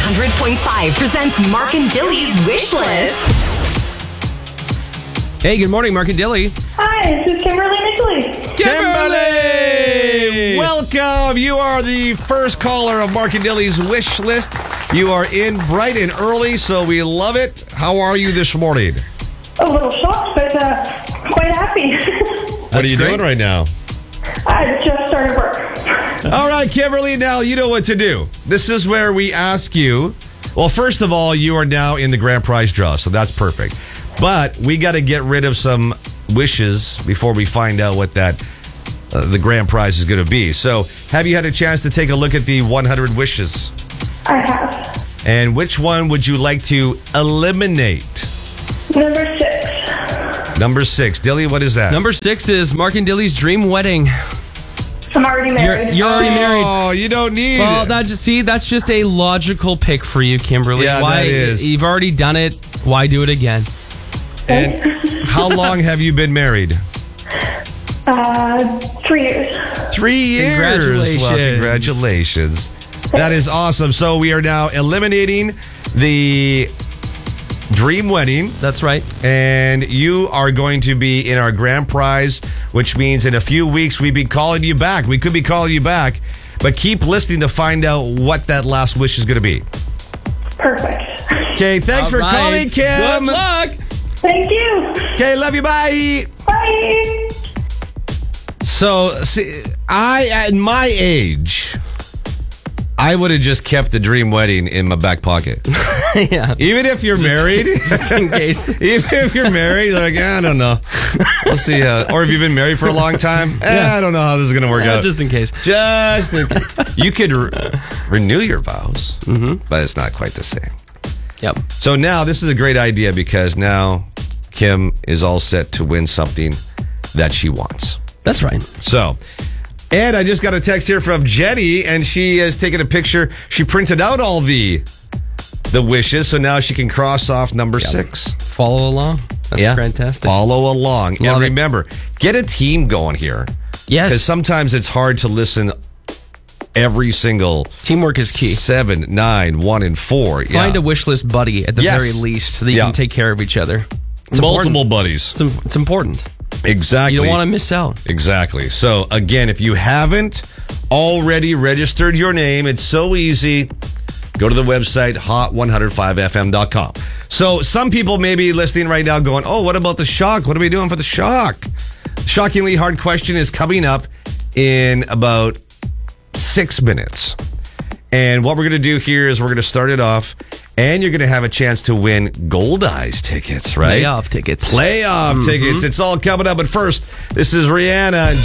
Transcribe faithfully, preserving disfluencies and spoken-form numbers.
hundred point five presents Mark and Dilly's Wish List. Hey, good morning, Mark and Dilly. Hi, this is Kimberly Nickley. Kimberly! Welcome. You are the first caller of Mark and Dilly's Wish List. You are in bright and early, so we love it. How are you this morning? A little shocked, but uh, quite happy. What are you great. doing right now? I just started work. All right, Kimberly, now you know what to do. This is where we ask you, well, first of all, you are now in the grand prize draw, so that's perfect. But we got to get rid of some wishes before we find out what that uh, the grand prize is going to be. So have you had a chance to take a look at the one hundred wishes? I have. And which one would you like to eliminate? Number six. Number six. Dilly, what is that? Number six is Mark and Dilly's dream wedding. I'm already married. You're, you're already married. Oh, you don't need Well, it. that just see, that's just a logical pick for you, Kimberly. Yeah, why, that is. You've already done it. Why do it again? And how long have you been married? Uh, three years. Three years. Congratulations. Well, congratulations. That is awesome. So we are now eliminating the dream wedding, That's right. and you are going to be in our grand prize, which means in a few weeks we'd be calling you back. We could be calling you back, but keep listening to find out what that last wish is going to be. Perfect. Okay, thanks All for right. calling, Kim. Good luck. Thank you. Okay, love you. Bye. Bye. So, see, I, at my age, I would have just kept the dream wedding in my back pocket. Yeah. Even if you're married. Just in case. Even if you're married, like, I don't know. We'll see. Uh, or if you've been married for a long time, eh, Yeah. I don't know how this is going to work Uh, out. just in case. Just in case. You could re- renew your vows, Mm-hmm. but it's not quite the same. Yep. So now this is a great idea because now Kim is all set to win something that she wants. That's right. So, and I just got a text here from Jenny, and she has taken a picture. She printed out all the the wishes, so now she can cross off number six. Follow along. That's Yeah. fantastic. Follow along. Love and it. remember, get a team going here. Yes. Because sometimes it's hard to listen every single Teamwork is key. seven, nine, one, and four. Find yeah. a wish list buddy at the Yes. very least so that you Yeah. can take care of each other. It's Multiple important. buddies. It's, im- it's important. Exactly. You don't want to miss out. Exactly. So, again, if you haven't already registered your name, it's so easy. Go to the website, hot one oh five f m dot com. So, some people may be listening right now going, oh, what about the shock? What are we doing for the shock? Shockingly Hard Question is coming up in about six minutes. And what we're going to do here is we're going to start it off, and you're going to have a chance to win Gold Eyes tickets, right? Playoff tickets. Playoff tickets. It's all coming up. But first, this is Rihanna.